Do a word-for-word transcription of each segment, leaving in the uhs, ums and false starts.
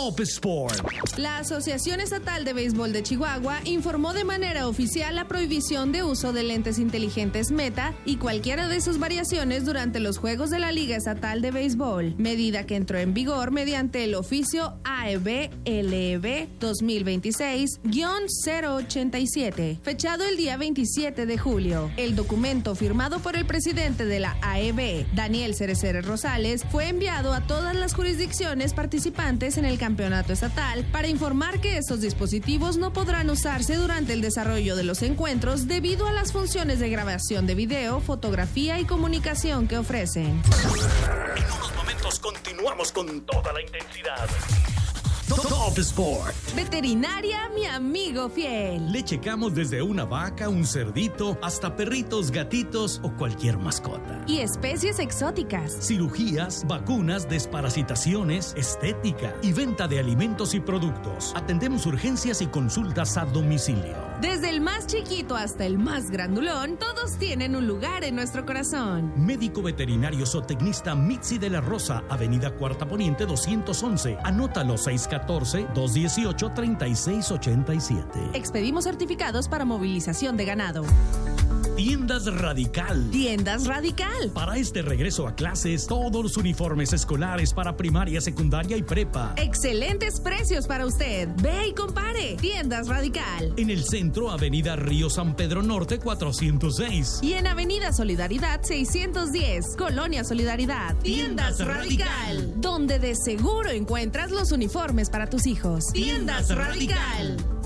Top Sport. La Asociación Estatal de Béisbol de Chihuahua informó de manera oficial la prohibición de uso de lentes inteligentes Meta y cualquiera de sus variaciones durante los juegos de la Liga Estatal de Béisbol, medida que entró en vigor mediante el oficio A E B L E B dos mil veintiséis cero ochenta y siete, fechado el día veintisiete de julio. El documento firmado por el presidente de la A E B, Daniel Cerecere Rosales, fue enviado a todas las jurisdicciones participantes en el campeonato estatal para informar que estos dispositivos no podrán usarse durante el desarrollo de los encuentros debido a las funciones de grabación de video, fotografía y comunicación que ofrecen. En unos momentos continuamos con toda la intensidad. Top Sport. Veterinaria, mi amigo fiel. Le checamos desde una vaca, un cerdito, hasta perritos, gatitos o cualquier mascota. Y especies exóticas. Cirugías, vacunas, desparasitaciones, estética y venta de alimentos y productos. Atendemos urgencias y consultas a domicilio. Desde el más chiquito hasta el más grandulón, todos tienen un lugar en nuestro corazón. Médico veterinario zootecnista Mitzi de la Rosa, Avenida Cuarta Poniente doscientos once. Anótalo: seis uno cuatro, dos uno ocho, tres seis ocho siete. Expedimos certificados para movilización de ganado. Tiendas Radical. Tiendas Radical. Para este regreso a clases, todos los uniformes escolares para primaria, secundaria y prepa. Excelentes precios para usted. Ve y compare. Tiendas Radical. En el centro, Avenida Río San Pedro Norte cuatrocientos seis. Y en Avenida Solidaridad seiscientos diez, Colonia Solidaridad. Tiendas, Tiendas Radical. Radical. Donde de seguro encuentras los uniformes para tus hijos. Tiendas, Tiendas Radical. Radical.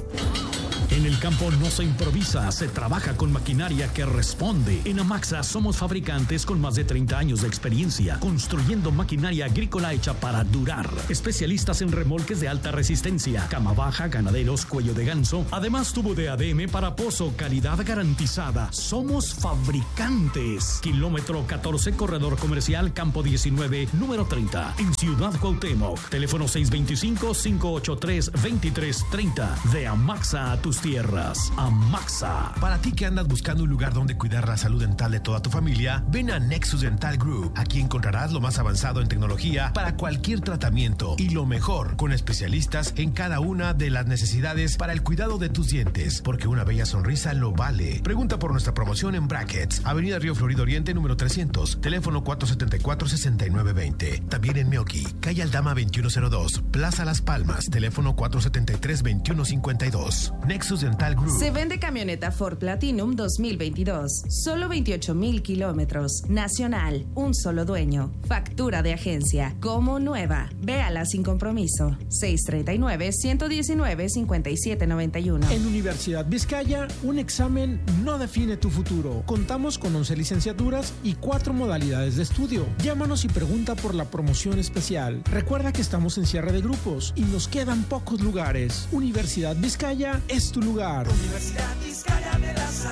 En el campo no se improvisa, se trabaja con maquinaria que responde. En Amaxa somos fabricantes con más de treinta años de experiencia, construyendo maquinaria agrícola hecha para durar. Especialistas en remolques de alta resistencia, cama baja, ganaderos, cuello de ganso. Además, tubo de A D M para pozo, calidad garantizada. Somos fabricantes. Kilómetro catorce, corredor comercial, campo diecinueve, número treinta, en Ciudad Cuauhtémoc. Teléfono seis dos cinco, cinco ocho tres, dos tres tres cero. De Amaxa a tus tierras. Amaxa. Para ti que andas buscando un lugar donde cuidar la salud dental de toda tu familia, ven a Nexus Dental Group. Aquí encontrarás lo más avanzado en tecnología para cualquier tratamiento y lo mejor, con especialistas en cada una de las necesidades para el cuidado de tus dientes, porque una bella sonrisa lo vale. Pregunta por nuestra promoción en Brackets, Avenida Río Florido Oriente número trescientos, teléfono cuatro siete cuatro, seis nueve dos cero. También en Meoqui, calle Aldama veintiuno cero dos, Plaza Las Palmas, teléfono cuatro siete tres, dos uno cinco dos. Nexus Dental Group. Se vende camioneta Ford Platinum dos mil veintidós. Solo veintiocho mil kilómetros. Nacional. Un solo dueño. Factura de agencia. Como nueva. Véala sin compromiso. seis tres nueve, uno uno nueve, cinco siete nueve uno. En Universidad Vizcaya, un examen no define tu futuro. Contamos con once licenciaturas y cuatro modalidades de estudio. Llámanos y pregunta por la promoción especial. Recuerda que estamos en cierre de grupos y nos quedan pocos lugares. Universidad Vizcaya es tu lugar. Universidad Vizcaya de las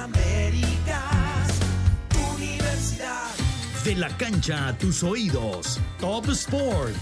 Américas. Universidad. De la cancha a tus oídos. Top Sport.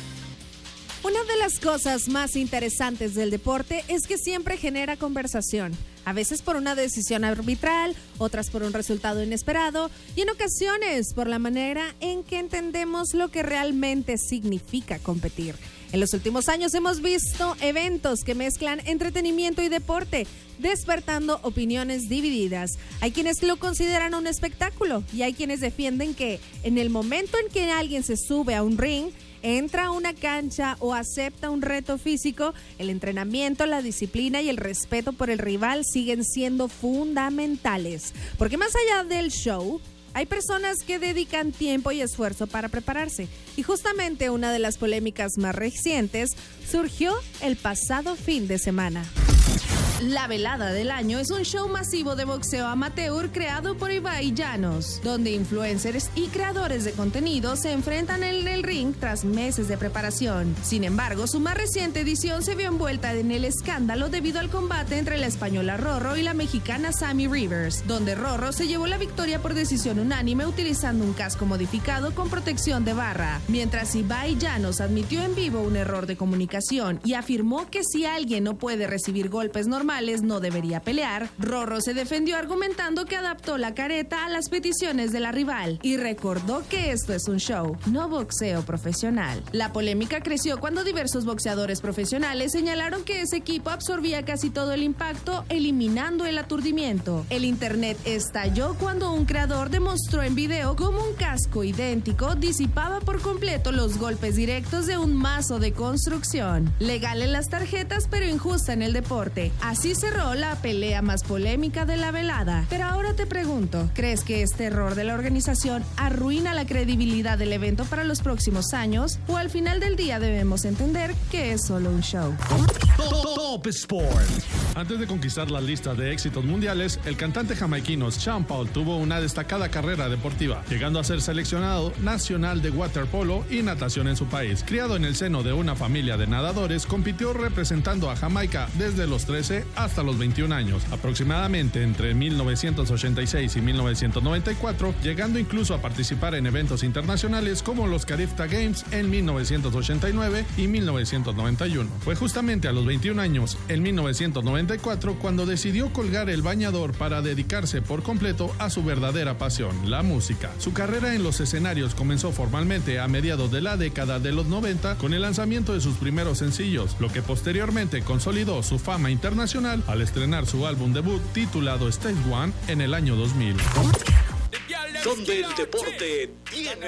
Una de las cosas más interesantes del deporte es que siempre genera conversación. A veces por una decisión arbitral, otras por un resultado inesperado y en ocasiones por la manera en que entendemos lo que realmente significa competir. En los últimos años hemos visto eventos que mezclan entretenimiento y deporte, despertando opiniones divididas. Hay quienes lo consideran un espectáculo y hay quienes defienden que en el momento en que alguien se sube a un ring, entra a una cancha o acepta un reto físico, el entrenamiento, la disciplina y el respeto por el rival siguen siendo fundamentales. Porque más allá del show, hay personas que dedican tiempo y esfuerzo para prepararse. Y justamente una de las polémicas más recientes surgió el pasado fin de semana. La Velada del Año es un show masivo de boxeo amateur creado por Ibai Llanos, donde influencers y creadores de contenido se enfrentan en el ring tras meses de preparación. Sin embargo, su más reciente edición se vio envuelta en el escándalo debido al combate entre la española Rorro y la mexicana Sammy Rivers, donde Rorro se llevó la victoria por decisión unánime utilizando un casco modificado con protección de barra, mientras Ibai Llanos admitió en vivo un error de comunicación y afirmó que si alguien no puede recibir golpes normales, normales no debería pelear, Rorro se defendió argumentando que adaptó la careta a las peticiones de la rival y recordó que esto es un show, no boxeo profesional. La polémica creció cuando diversos boxeadores profesionales señalaron que ese equipo absorbía casi todo el impacto, eliminando el aturdimiento. El internet estalló cuando un creador demostró en video cómo un casco idéntico disipaba por completo los golpes directos de un mazo de construcción. Legal en las tarjetas, pero injusta en el deporte. Así cerró la pelea más polémica de la velada. Pero ahora te pregunto, ¿crees que este error de la organización arruina la credibilidad del evento para los próximos años? ¿O al final del día debemos entender que es solo un show? Top Sport. Antes de conquistar las listas de éxitos mundiales, el cantante jamaiquino Sean Paul tuvo una destacada carrera deportiva, llegando a ser seleccionado nacional de waterpolo y natación en su país. Criado en el seno de una familia de nadadores, compitió representando a Jamaica desde los trece hasta los veintiún años, aproximadamente entre mil novecientos ochenta y seis y mil novecientos noventa y cuatro, llegando incluso a participar en eventos internacionales como los Carifta Games en mil novecientos ochenta y nueve y mil novecientos noventa y uno. Fue justamente a los veintiún años, en mil novecientos noventa y cuatro, cuando decidió colgar el bañador para dedicarse por completo a su verdadera pasión, la música. Su carrera en los escenarios comenzó formalmente a mediados de la década de los noventa con el lanzamiento de sus primeros sencillos, lo que posteriormente consolidó su fama internacional al estrenar su álbum debut titulado Stage One en el año dos mil. Donde el deporte tiene